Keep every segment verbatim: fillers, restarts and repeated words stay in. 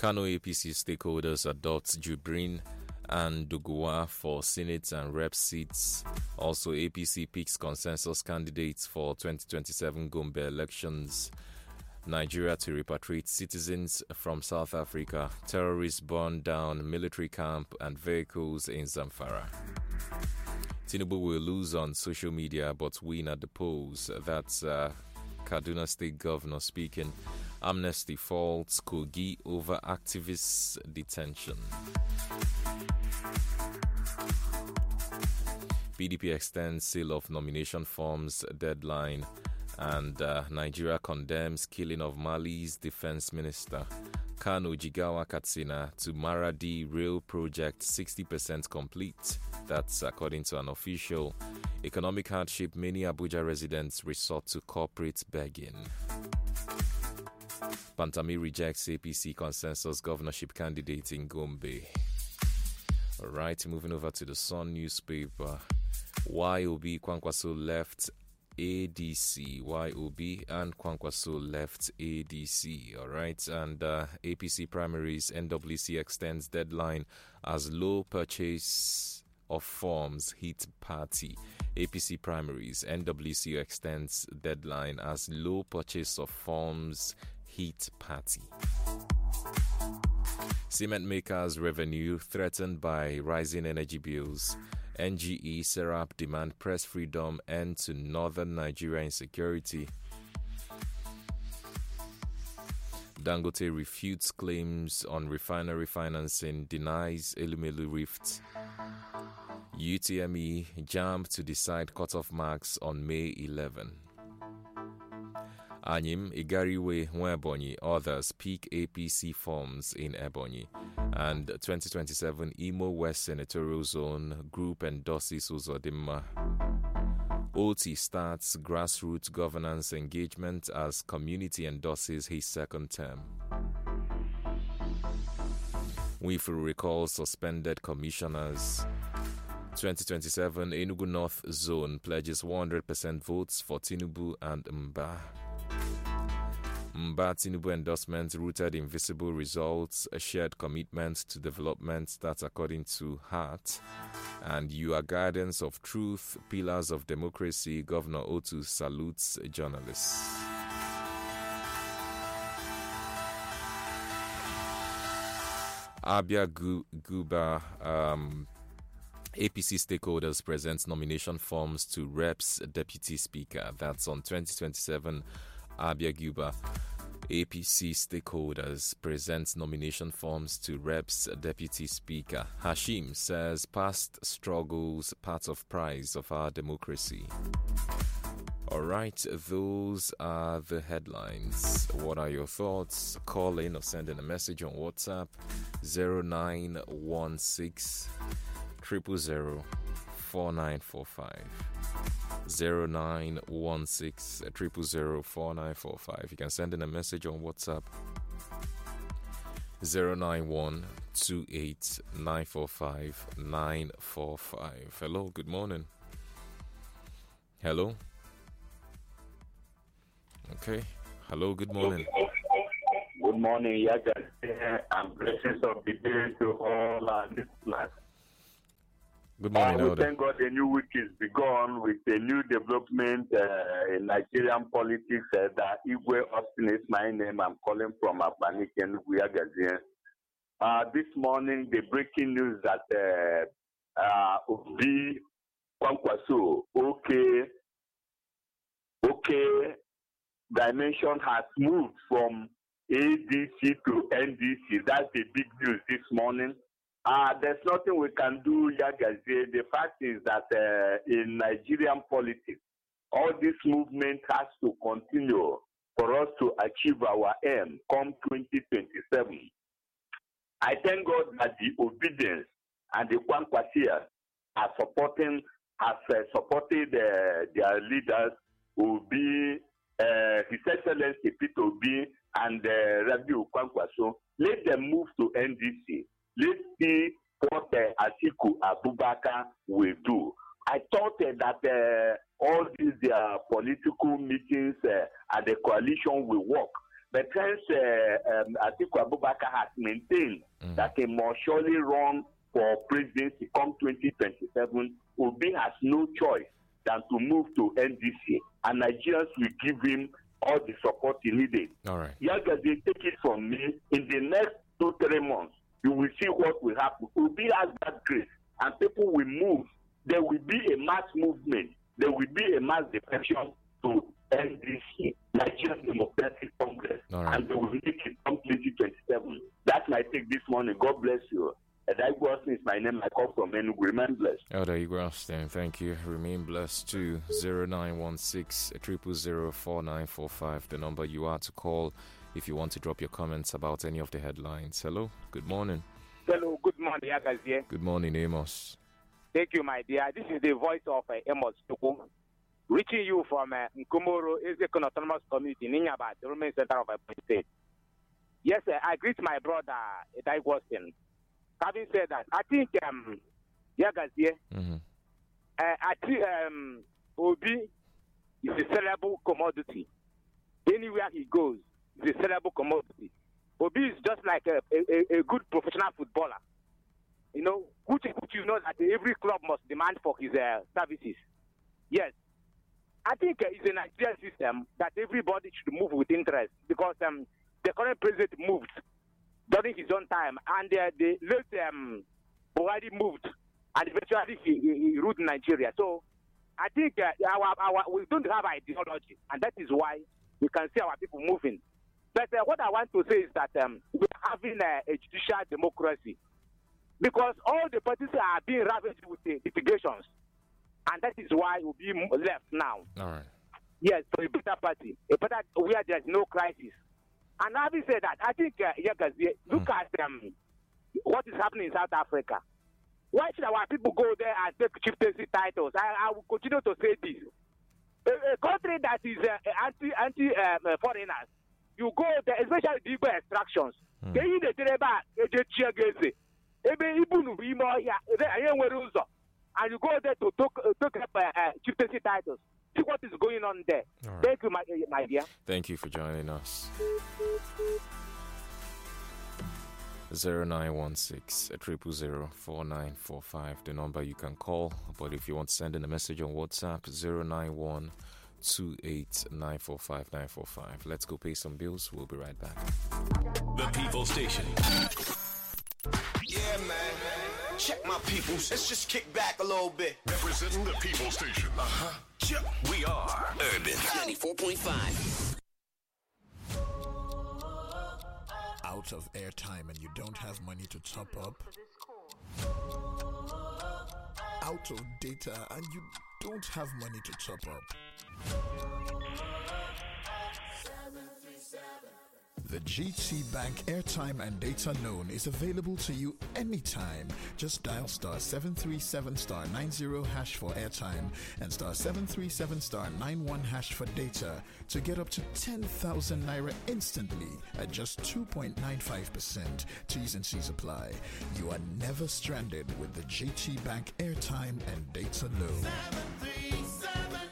Kano A P C stakeholders adopt Jubrin and Dugua for Senate and Rep seats. Also, A P C picks consensus candidates for twenty twenty-seven Gombe elections. Nigeria to repatriate citizens from South Africa. Terrorists burn down military camp and vehicles in Zamfara. Tinubu will lose on social media but win at the polls. That's uh, Kaduna State Governor speaking. Amnesty faults Kogi over activists' detention. P D P extends sale of nomination forms deadline. And uh, Nigeria condemns killing of Mali's defense minister. Kano Jigawa Katsina to Maradi rail project sixty percent complete. That's according to an official. Economic hardship, many Abuja residents resort to corporate begging. Pantami rejects A P C consensus governorship candidate in Gombe. All right, moving over to the Sun newspaper. Y O B Kwankwaso left A D C. Y O B and Kwankwaso left A D C. All right, and uh, A P C primaries, N W C extends deadline as low purchase of forms hit party. A P C primaries, N W C extends deadline as low purchase of forms hit party. Cement makers' revenue threatened by rising energy bills. N G E, Serap demand press freedom, end to northern Nigeria insecurity. Dangote refutes claims on refinery financing, denies Elumelu rift. U T M E, JAMB to decide cutoff marks on May eleventh. Anyim, Igariwe, Nwebonyi, others peak A P C forms in Ebonyi. And twenty twenty-seven Imo West Senatorial Zone group endorses Uzodimma. O T starts grassroots governance engagement as community endorses his second term. Wifu recalls suspended commissioners. twenty twenty-seven Enugu North Zone pledges one hundred percent votes for Tinubu and Mba. Mba Tinubu endorsement rooted in visible results, a shared commitment to development that's according to Hart. And you are guardians of truth, pillars of democracy. Governor Otu salutes journalists. Abia Guba, um, A P C stakeholders present nomination forms to Reps Deputy Speaker. That's on twenty twenty-seven. Abia Guba. A P C stakeholders present nomination forms to Reps Deputy Speaker. Hashim says past struggles part of prize of our democracy. All right, those are the headlines. What are your thoughts? Call in or send in a message on WhatsApp zero nine one six zero zero zero four nine four five. zero nine one six zero zero zero four nine four five. You can send in a message on WhatsApp zero nine one two eight nine four five nine four five. Hello, good morning. Hello. Okay. Hello, good morning. Good morning, Yaga, and blessings of the day to all our listeners. Good morning, uh, we Elder. Thank God a new week is begun with a new development uh, in Nigerian politics. Uh, that Igwe Austin is my name. I'm calling from Abaniken, Guyagazian. Uh, this morning, the breaking news that uh, uh, Obi Kwankwaso, okay, okay, dimension has moved from A D C to N D C. That's the big news this morning. Uh, there's nothing we can do, Yagazie. The fact is that uh, in Nigerian politics, all this movement has to continue for us to achieve our aim come twenty twenty-seven. I thank God that the obedience and the Kwankwasias are supporting, have uh, supported uh, their leaders, Obi, uh, His Excellency Peter Obi, and uh, Rabiu Kwankwaso. Let them move to N D C. Let's see what uh, Atiku Abubakar will do. I thought uh, that uh, all these uh, political meetings uh, and the coalition will work. But hence, uh, um, Atiku Abubakar has maintained mm. that he must surely run for presidency come twenty twenty-seven. Obi has no choice than to move to N D C, and Nigerians will give him all the support he needed. All right. Yagazi, take it from me. In the next two, three months, you will see what will happen. Obi has that grace, and people will move. There will be a mass movement. There will be a mass defection to N D C, Nigerian Democratic Congress, right. and they will make it come twenty twenty-seven. That's my take this morning. God bless you. Elder Austin is my name. I call from Enugu. Remain blessed. Elder Austin, thank you. Remain blessed too. zero nine one six, zero zero zero, four nine four five, the number you are to call if you want to drop your comments about any of the headlines. Hello, good morning. Hello, good morning, Agazie. Good morning, Amos. Thank you, my dear. This is the voice of uh, Amos Tuku, reaching you from uh, Nkomoro, Ezekon Autonomous Community, Ninyaba, the Roman Center of Ebonyi State. Yes, uh, I greet my brother, Elder Austin. Having said that, I think, um, Yagazie, mm-hmm. uh, I think um, Obi is a sellable commodity. Anywhere he goes, it's a sellable commodity. Obi is just like a, a, a good professional footballer. You know, which, which you know that every club must demand for his uh, services. Yes. I think uh, it's a Nigerian system that everybody should move with interest because um, the current president moved during his own time, and uh, the late um, Buhari moved, and eventually he, he, he ruled Nigeria. So I think uh, our, our we don't have ideology, and that is why we can see our people moving. But uh, what I want to say is that um, we're having uh, a judicial democracy because all the parties are being ravaged with the litigations, and that is why we'll be left now. All right. Yes, for a better party, a better where there's no crisis. And having said that, I think, uh, Yagazie, look mm. at um, what is happening in South Africa. Why should our people go there and take chieftaincy titles? I, I will continue to say this. A, a country that is uh, anti anti um, uh, foreigners, you go there, especially the Igbo extractions. Mm. And you go there to talk, uh, talk up uh, uh, chieftaincy titles. See what is going on there. Right. Thank you, my, my dear. Thank you for joining us. zero nine one six, zero zero zero, four nine four five, the number you can call. But if you want to send in a message on WhatsApp, zero nine one two eight nine four five nine four five. Let's go pay some bills. We'll be right back. The People Station. Yeah, man. Check my peoples. Let's just kick back a little bit. Representing the People Station. Uh-huh. We are Urban ninety-four point five. Out of airtime and you don't have money to top up? Out of data and you don't have money to top up? The G T Bank airtime and data loan is available to you anytime. Just dial star seven three seven star nine zero hash for airtime and star seven three seven star nine one hash for data to get up to ten thousand naira instantly at just two point nine five percent. T's and C's apply. You are never stranded with the G T Bank airtime and data loan. seven three seven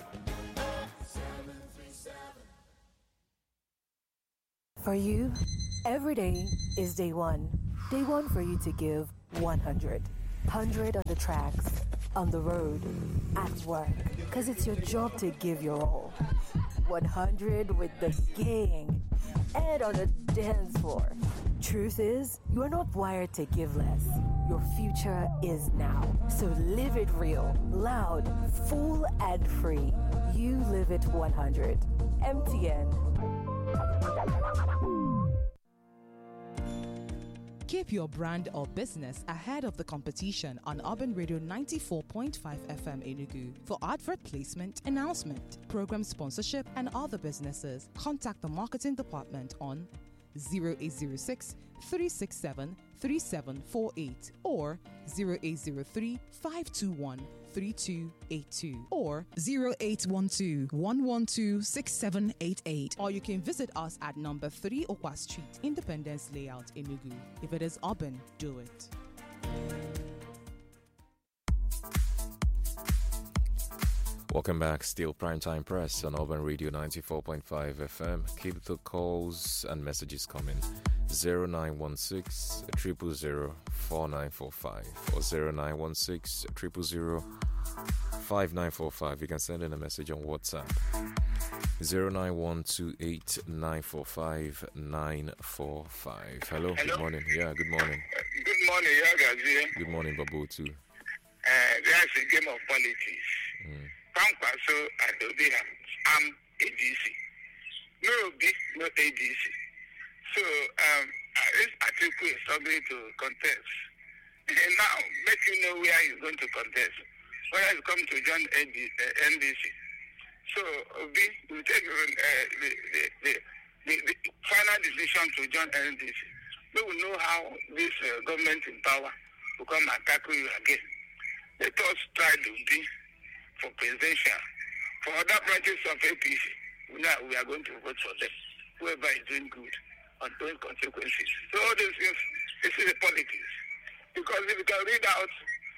For you, every day is day one. Day one for you to give one hundred. one hundred on the tracks, on the road, at work. Because it's your job to give your all. one hundred with the gang and on the dance floor. Truth is, you are not wired to give less. Your future is now. So live it real, loud, full, and free. You live it one hundred. M T N. Keep your brand or business ahead of the competition on Urban Radio ninety-four point five F M Enugu. For advert placement, announcement, program sponsorship, and other businesses, contact the marketing department on zero eight zero six, three six seven, three seven four eight or zero eight zero three, five two one, three two eight two or zero eight one two, one one two, six seven eight eight, or you can visit us at number three Okwa Street, Independence Layout, Enugu. If it is urban, do it. Welcome back. Still Primetime Press on Urban Radio ninety-four point five F M. Keep the calls and messages coming. zero nine one six, zero zero zero, four nine four five or zero nine one six, zero zero zero, five nine four five. You can send in a message on WhatsApp. zero nine one two eight nine four five nine four five. Hello, Hello, good morning. Yeah, good morning. Uh, good morning, Yagazi. Good morning, Babu, too. Uh, there's a game of politics. Mm. Pankwaso and Obi, I'm A D C. No Obi, no A D C. So, um, this article is subject to contest. And now, make you know where he's going to contest. Whether he's come to join N D C. So, Obi will take uh, the, the, the, the, the final decision to join N D C. We will know how this uh, government in power will come and tackle you again. Let us try to be for presidential. For other branches of A P C, now we are going to vote for them. Whoever is doing good on those consequences. So all these things, this is the politics. Because if you can read out,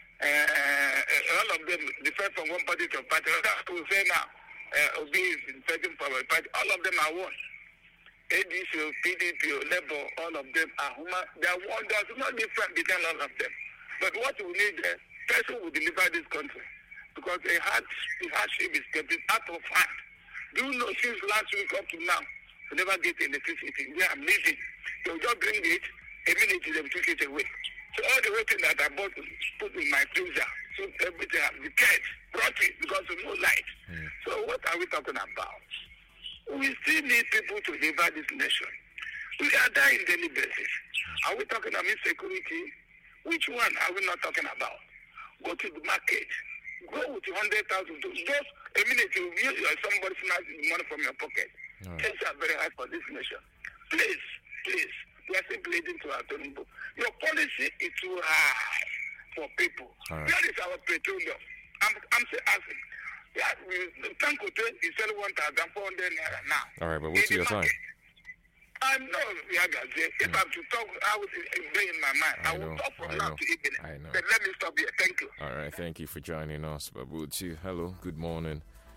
uh, all of them differ from one party to a party. Others will say now, uh, Obi is fighting for a party. All of them are one. A D C, P D P, Labour, all of them are human. They are one. There's no difference between all of them. But what we need, the person who will deliver this country. Because a hard, a hardship is getting out of hand. Do you know since last week up to now, we never get electricity. They are missing. They'll just bring it, immediately they took it away. So all the waiting that I bought, put in my freezer, so everything has decayed, brought it because of no light. Mm. So what are we talking about? We still need people to deliver this nation. We are dying daily basis. Are we talking about insecurity? Which one are we not talking about? Go to the market. Go with one hundred thousand. Just a minute, you use somebody snatching the money from your pocket. Right. Things are very hard for this nation. Please, please, we are still pleading to our people. Your policy is too high for people. Right. Where is our petroleum? I'm, I'm still asking. Yeah, we, Tanko is selling one thousand four hundred naira now. All right, but what's your time? I know, Yagazi. If mm. I'm to talk, I would be in my mind. I, I will talk from now to evening. I know. But let me stop here. Thank you. All right, thank you for joining us, Babuchi. Hello, good morning.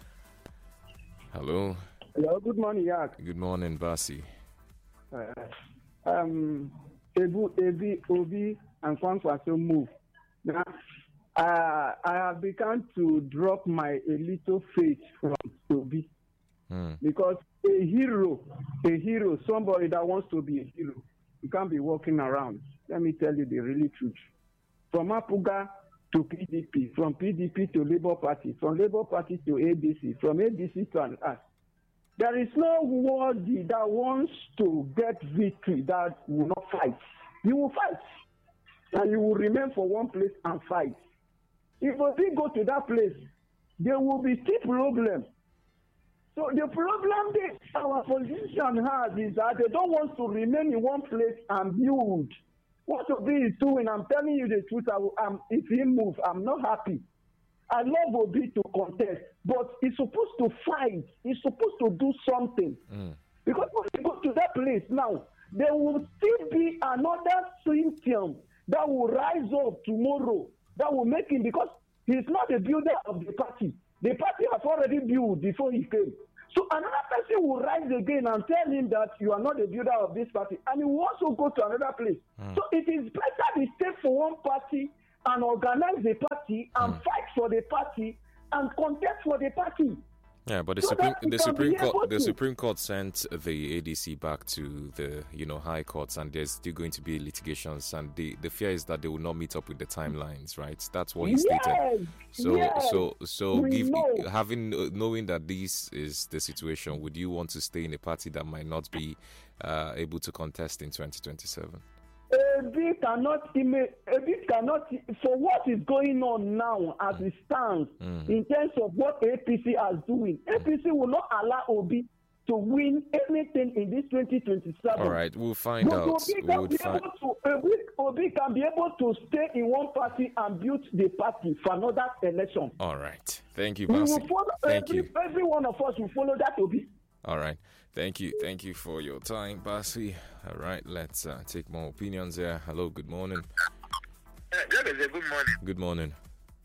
Hello. Hello, good morning, Yak. Good morning, Basi. Uh, um, Ebu, Ebi, Obi, and Kwankwaso move. Now, uh, I have begun to drop my a little faith from Obi. Mm. Because a hero, a hero, somebody that wants to be a hero, you can't be walking around. Let me tell you the really truth. From Apuga to P D P, from P D P to Labour Party, from Labour Party to A D C, from A D C to an us. There is no worthy that wants to get victory that will not fight. You will fight. And you will remain for one place and fight. If we go to that place, there will be still problem. So the problem that our politician has is that they don't want to remain in one place and build. What Obi is doing, I'm telling you the truth, I will, um, if he moves, I'm not happy. I love Obi to contest, but he's supposed to fight. He's supposed to do something. Mm. Because when we go to that place now, there will still be another symptom that will rise up tomorrow that will make him, because he's not the builder of the party. The party has already built before he came. So another person will rise again and tell him that you are not the builder of this party, and he will also go to another place. Mm. So it is better to stay for one party and organize the party and mm. fight for the party and contest for the party. Yeah, but the so Supreme the Supreme Court the Supreme Court sent the A D C back to the you know high courts, and there's still going to be litigations, and the, the fear is that they will not meet up with the timelines, right? That's what he yes, stated. So yes, so so give, having uh, knowing that this is the situation, would you want to stay in a party that might not be uh, able to contest in twenty twenty-seven? Ebi cannot, Ebi cannot, for what is going on now as it stands, mm. in terms of what A P C is doing, A P C will not allow Obi to win anything in this twenty twenty-seven. All right, we'll find but out. Obi can, we'll be find... able to, Obi, Obi can be able to stay in one party and build the party for another election. All right, thank you, Basi. Thank every, you. Every one of us will follow that, Obi. All right. Thank you. Thank you for your time, Basi. All right, let's uh, take more opinions here. Hello, good morning. Uh, that is a good morning. Good morning.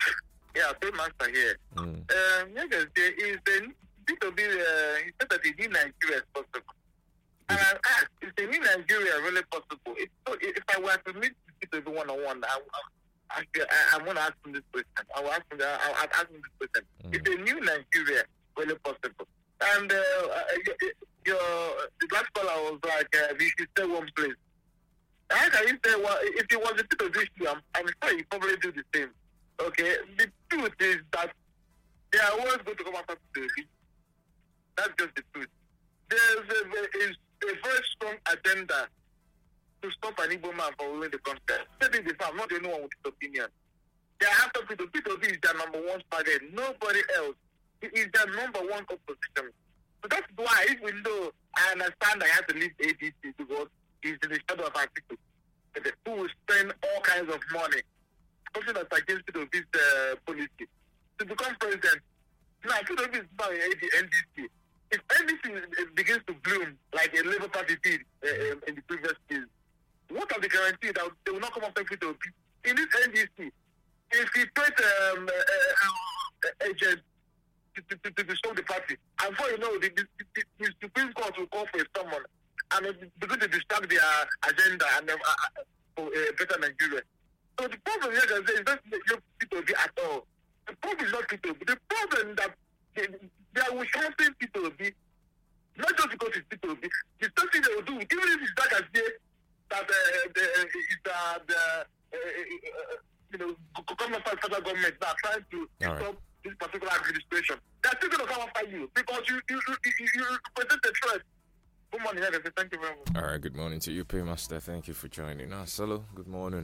Yeah, Paymaster here. Mm. Um, yes, there is the B two B, uh, he said that the new Nigeria is possible. And I asked, is the new Nigeria really possible? If, so if I were to meet B two B one-on-one, I, I, I, I want to ask him this question. I will ask him, I'll, I'll ask him this question. Mm. Is the new Nigeria really possible? And uh, your, the last caller was like, uh, we should stay one place. How can you say, well, if it was a bit of issue, I'm, I'm sure you probably do the same. Okay? The truth is that they are always going to come after the That's just the truth. There's a, is a very strong agenda to stop an Igbo man from winning the contest. Maybe the I'm not the only one with this opinion. They have to be the P two B is their number one target. Nobody else. It is their number one opposition. So that's why, even though I understand I have to leave A D C because he's in the shadow of our people, who will spend all kinds of money, something that's against P two B's uh, policy, to become president. Now, P two B is not N D C. If N D C begins to bloom like a Labour Party did uh, in the previous years, what are the guarantees that they will not come after P two B? In this N D C, if he takes um, uh, uh, agent to, to, to destroy the party, and before you know, the, the, the, the Supreme Court will call for someone and begin to distract their agenda and uh, uh, for a better Nigeria. So the problem here is not P two B at all. The problem is not P two B. The problem that they, they are helping P two B, not just because it's P two B. The first thing they will do, even if it's that as they, that uh, the, is uh, the uh, uh, you know, government federal government that are trying to right. stop this particular administration. They're still going to come after you because you you you, you, you represent the threat. Good morning, Edison. Thank you very much. All right, good morning to you, Paymaster. Thank you for joining us. Hello, good morning.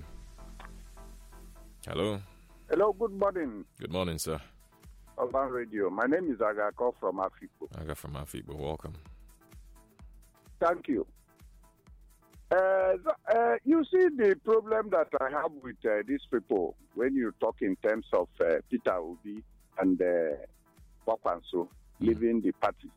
Hello. Hello, good morning. Good morning, sir. Urban Radio. My name is Agako from Afipo. Aga from Afipo, welcome. Thank you. Uh, uh, you see the problem that I have with uh, these people when you talk in terms of uh, Peter Obi and uh, Wakwanso mm. leaving the party.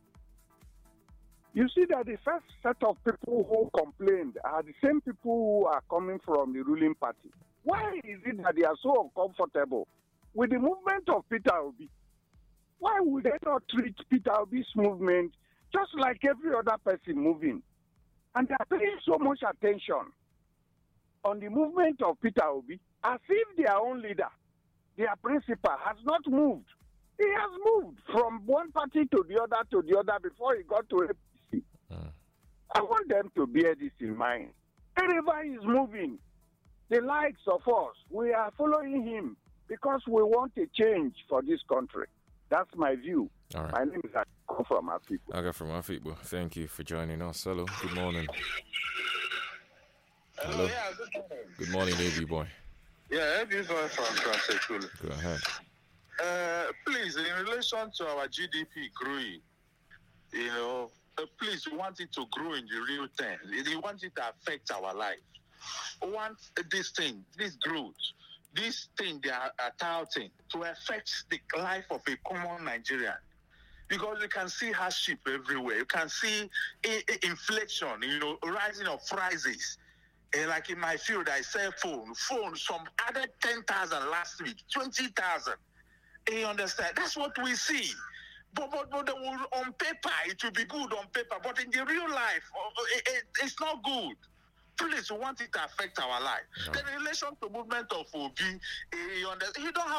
You see that the first set of people who complained are the same people who are coming from the ruling party. Why is it that they are so uncomfortable with the movement of Peter Obi? Why would they not treat Peter Obi's movement just like every other person moving? And they are paying so much attention on the movement of Peter Obi as if their own leader, their principal, has not moved. He has moved from one party to the other to the other before he got to A P C. Mm. I want them to bear this in mind. Wherever he is moving, the likes of us, we are following him because we want a change for this country. That's my view. All right. My name is Ako from Afipo. Aga from Afipo. Thank you for joining us. Hello. Good morning. Hello. Uh, yeah, good morning. Good morning, baby boy. Yeah, this one from Transekulu. Go ahead. Uh, please, in relation to our G D P growing, you know, uh, please, we want it to grow in the real thing. We want it to affect our life. We want this thing, this growth, this thing they are touting to affect the life of a common Nigerian. Because you can see hardship everywhere. You can see I- I- inflation, you know, rising of prices. And like in my field, I sell phone. Phone, some added ten thousand last week, twenty thousand. You understand? That's what we see. But, but, but on paper, it will be good on paper. But in the real life, it, it, it's not good. Please, we want it to affect our life. No. The relation to movement of Obi, you, you don't have